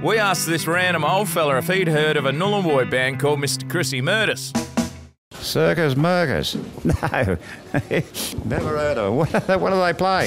We asked this random old fella if he'd heard of a Nullarbor band called Mr. Chrissy Murders. Circus Murkers? No, never heard of it. What do they play?